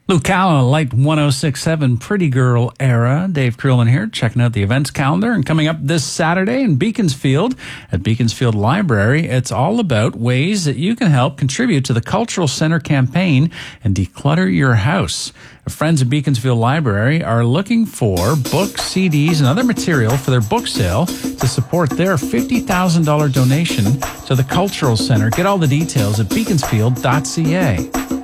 Luke Allen, Light 106.7 Pretty Girl Era. Dave Crewlin here, checking out the events calendar. And coming up this Saturday in Beaconsfield at Beaconsfield Library, it's all about ways that you can help contribute to the Cultural Center campaign and declutter your house. Friends at Beaconsfield Library are looking for books, CDs, and other material for their book sale to support their $50,000 donation to the Cultural Center. Get all the details at beaconsfield.ca.